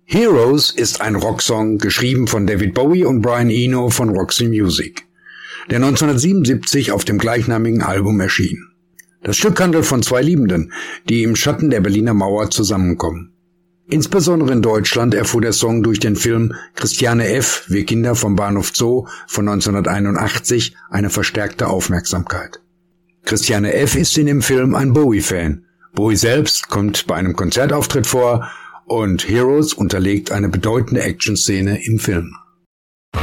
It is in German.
Heroes ist ein Rocksong, geschrieben von David Bowie und Brian Eno von Roxy Music, der 1977 auf dem gleichnamigen Album erschien. Das Stück handelt von zwei Liebenden, die im Schatten der Berliner Mauer zusammenkommen. Insbesondere in Deutschland erfuhr der Song durch den Film Christiane F., Wir Kinder vom Bahnhof Zoo von 1981 eine verstärkte Aufmerksamkeit. Christiane F. ist in dem Film ein Bowie-Fan. Bowie selbst kommt bei einem Konzertauftritt vor und Heroes unterlegt eine bedeutende Action-Szene im Film.